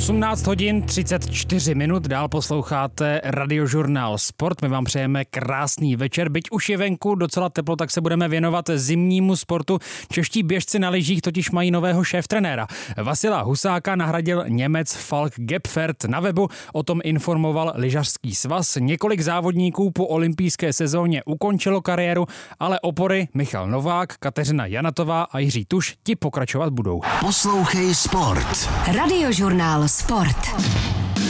18 hodin 34 minut, dál posloucháte Radiožurnál Sport. My vám přejeme krásný večer, byť už je venku docela teplo, tak se budeme věnovat zimnímu sportu. Čeští běžci na lyžích totiž mají nového šéftrenéra. Vasila Husáka nahradil Němec Falk Gebfert. Na webu o tom informoval lyžařský svaz. Několik závodníků po olympijské sezóně ukončilo kariéru, ale opory Michal Novák, Kateřina Janatová a Jiří Tuš ti pokračovat budou. Poslouchej Sport. Radiožurnál Sport.